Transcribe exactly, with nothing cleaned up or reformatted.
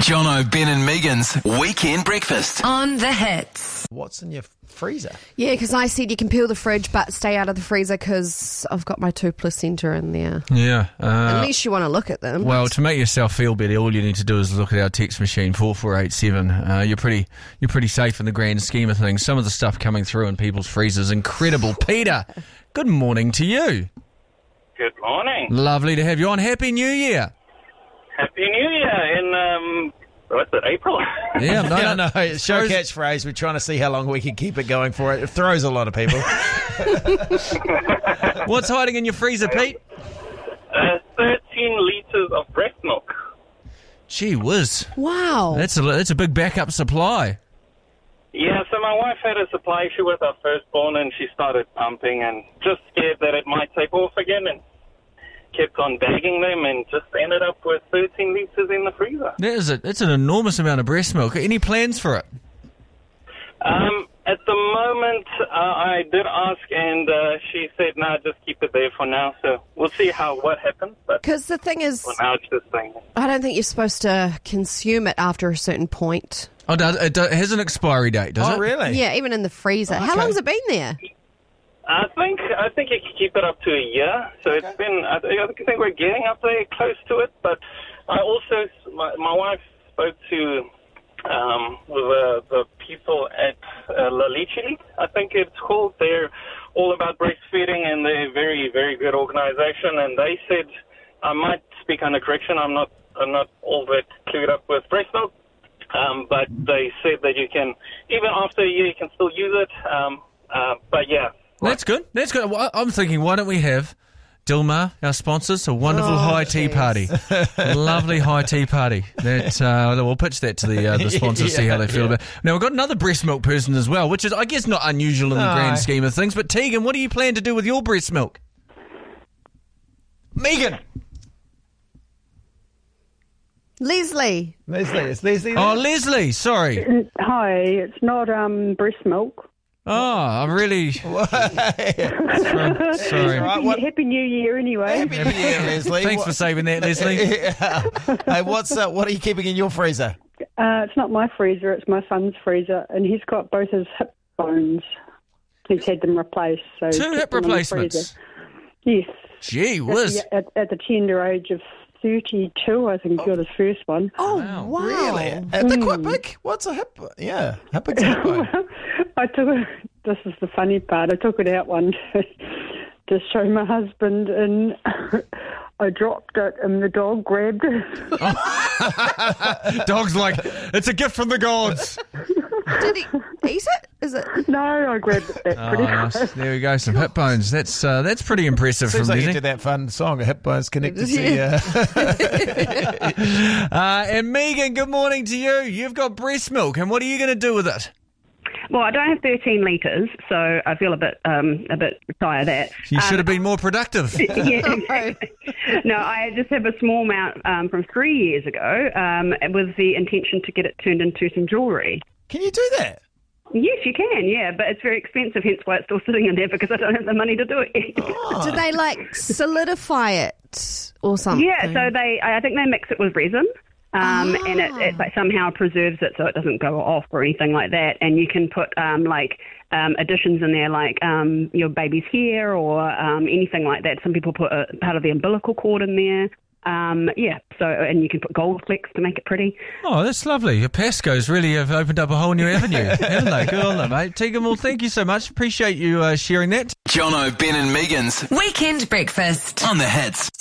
Jono, Ben and Megan's Weekend Breakfast. On the Hits. What's in your freezer? Yeah, because I said you can peel the fridge, but stay out of the freezer because I've got my two placenta in there. Yeah. Uh, At least you want to look at them. Well, to make yourself feel better, all you need to do is look at our text machine, four four eight seven. Uh, you're pretty you're pretty safe in the grand scheme of things. Some of the stuff coming through in people's freezers, incredible. Peter, good morning to you. Good morning. Lovely to have you on. Happy New Year. Happy New Year in, um, what's it, April? Yeah, no, No, no, no, it's show Throws- catchphrase. We're trying to see how long we can keep it going for. It, it throws a lot of people. What's hiding in your freezer, Pete? Uh, thirteen litres of breast milk. Gee whiz. Wow. That's a, that's a big backup supply. Yeah, so my wife had a supply issue with our firstborn and she started pumping and just scared that it might take off again and kept on bagging them and just ended up with thirteen litres in the freezer. That is a, that's an enormous amount of breast milk. Any plans for it? Um, at the moment, uh, I did ask and uh, she said, no, nah, just keep it there for now. So we'll see how what happens. But Because the thing is, for now, it's just staying there. I don't think you're supposed to consume it after a certain point. Oh, does, it, does, it has an expiry date, does Oh, it? really? Yeah, even in the freezer. Oh, How okay. long's it been there? I think I think you can keep it up to a year. So it's been. I think I think we're getting up there close to it. But I also my, my wife spoke to um, the the people at uh, La Leche League, I think it's called. They're all about breastfeeding and they're a very very good organisation. And they said I might speak under correction. I'm not I'm not all that clued up with breast milk. Um, but they said that you can even after a year you can still use it. Um, uh, but yeah. That's good. That's good. Well, I'm thinking, why don't we have Dilmah, our sponsors, a wonderful Oh, high tea jeez. party, lovely high tea party. That uh, we'll pitch that to the uh, the sponsors, see how they feel Yeah. about it. Now we've got another breast milk person as well, which is, I guess, not unusual in the No. grand scheme of things. But Tegan, what do you plan to do with your breast milk? Megan. Leslie. Leslie, is Leslie there? Oh, Leslie. Sorry. Hi, it's not um, breast milk. Oh, I'm really sorry. sorry. Right, what- Happy New Year anyway. Happy New Year, Leslie. Thanks What- for saving that, Leslie. Hey, what's uh, what are you keeping in your freezer? Uh, it's not my freezer, it's my son's freezer, and he's got both his hip bones. He's had them replaced. So Two hip replacements. Yes. Gee whiz. At, at, at the tender age of thirty-two, I think he got his first one. Oh, Wow. wow. Really? Uh, they're quite big. What's a hip? Yeah, how big's a hip bone? I took it, this is the funny part, I took it out one day to show my husband, and I dropped it and the dog grabbed it. Dog's like, it's a gift from the gods. Did he eat it? Is it? No, I grabbed it back Oh, pretty nice. quick. There we go, some hip bones. That's uh, that's pretty impressive Seems from like you Leslie. did that fun song, a hip bone's connected to uh, Uh, and Megan, good morning to you. You've got breast milk, and what are you going to do with it? Well, I don't have thirteen litres, so I feel a bit um, a bit tired of that. You should Um, have been more productive. yeah, exactly. No, I just have a small amount um, from three years ago um, with the intention to get it turned into some jewellery. Can you do that? Yes, you can, yeah, but it's very expensive, hence why it's still sitting in there, because I don't have the money to do it. Do they like solidify it or something? Yeah, so they, I think they mix it with resin. Um, Ah. And it, it like somehow preserves it so it doesn't go off or anything like that. And you can put um, like um, additions in there, like um, your baby's hair or um, anything like that. Some people put a part of the umbilical cord in there. Um, yeah, so and you can put gold flecks to make it pretty. Oh, that's lovely. Your Pasco's really have opened up a whole new avenue, haven't they? Good on them, mate. Tegan, well, thank you so much. Appreciate you uh, sharing that. Jono, Ben and Megan's Weekend Breakfast. On the Hits.